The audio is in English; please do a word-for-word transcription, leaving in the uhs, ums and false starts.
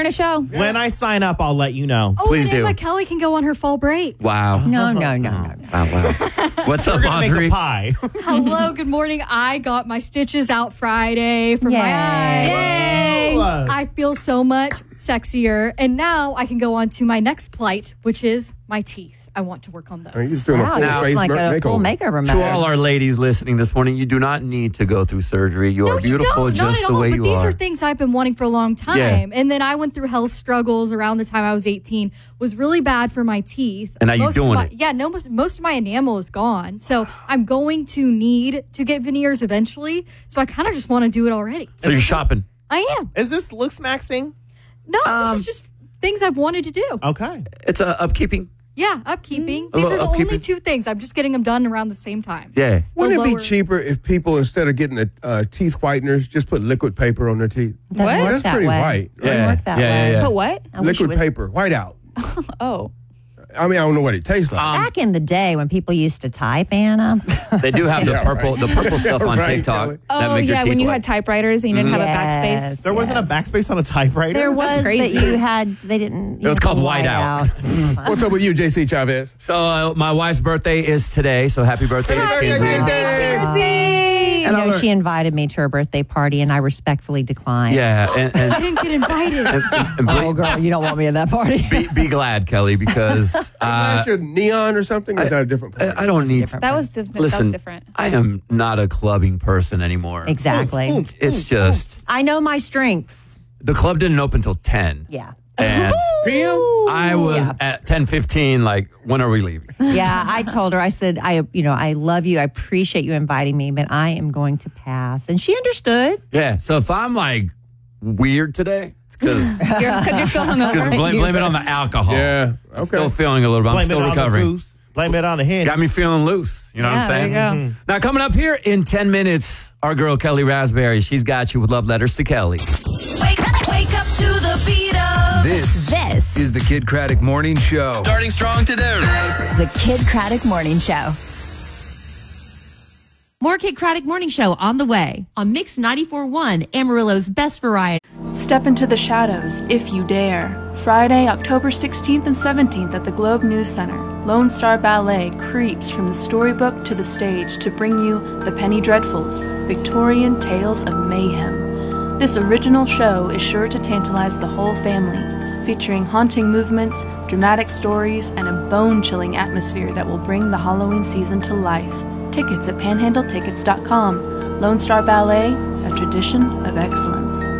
a show. When I sign up, I'll let you know. Oh, Please then Emma do. Kelly can go on her fall break. Wow. No, no, no, no. Wow, wow. What's up, We're gonna make Audrey? a pie. Hello, good morning. I got my stitches out Friday for Yay. my eyes. Yay. I feel so much sexier. And now I can go on to my next plight, which is my teeth. I want to work on those. Are you just doing a Wow, full that's face like ma- a full makeover? makeover. To all our ladies listening this morning, you do not need to go through surgery. You No, are beautiful you don't. just Not at the all. way But you these are. are things I've been wanting for a long time. Yeah. And then I went through health struggles around the time I was eighteen. Was really bad for my teeth. And now you're Most of doing my- it. Yeah, no, most, most of my enamel is gone. So I'm going to need to get veneers eventually. So I kind of just want to do it already. So you're shopping. I am. Is this looks maxing? No, Um, this is just things I've wanted to do. Okay. It's a upkeeping. Yeah, upkeeping. A These little are the only upkeeping. two things. I'm just getting them done around the same time. Yeah. Wouldn't it lower- be cheaper if people, instead of getting the uh, teeth whiteners, just put liquid paper on their teeth? Doesn't What? work That's that pretty way. white. Yeah. Doesn't work that yeah, yeah, way. yeah. But what? I wish it Liquid was- paper, white out. Oh. I mean, I don't know what it tastes like. Back in the day when people used to type, Anna. They do have the Yeah, purple, right. the purple stuff on Right, TikTok. Kelly. that Oh, make your yeah, teeth when you white. had typewriters and you didn't have a backspace. Yes, There wasn't yes. a backspace on a typewriter? There was, crazy. but you had, they didn't. It was called whiteout. whiteout. What's up with you, J C Chavez? So uh, my wife's birthday is today, so happy birthday to Happy Kinsey. birthday, You know, she invited me to her birthday party, and I respectfully declined. Yeah, and, I and, didn't get invited. and, and Oh, be, girl, you don't want me at that party. be, be glad, Kelly, because uh, Last year, neon or something? Or is that a different party? I, I don't need. different. That was, diff- that Listen, was different. I am not a clubbing person anymore. Exactly. It's just I know my strengths. the club didn't open till ten, Yeah. and P M? I was Yeah. at ten fifteen. Like, when are we leaving? Yeah, I told her, I said, I, you know, I love you. I appreciate you inviting me, but I am going to pass. And she understood. Yeah. So if I'm like weird today, it's because Because you're, you're still hungover. blame, blame it on the alcohol. Yeah, I'm okay. still feeling a little bit. I'm Blame it still on recovering. the goose. Blame it on the hen. Got me feeling loose. You know Yeah, what I'm saying? there you go. Mhm. Now, coming up here in ten minutes, our girl Kelly Raspberry, she's got you with love letters to Kelly. Wake, wake up to the beat of This this. is the Kid Craddock Morning Show. Starting strong today. The Kid Craddock Morning Show. More Kid Craddock Morning Show on the way on Mix ninety-four point one, Amarillo's best variety. Step into the shadows, if you dare. Friday, October sixteenth and seventeenth at the Globe News Center, Lone Star Ballet creeps from the storybook to the stage to bring you The Penny Dreadfuls, Victorian Tales of Mayhem. This original show is sure to tantalize the whole family, featuring haunting movements, dramatic stories, and a bone-chilling atmosphere that will bring the Halloween season to life. Tickets at panhandle tickets dot com. Lone Star Ballet, a tradition of excellence.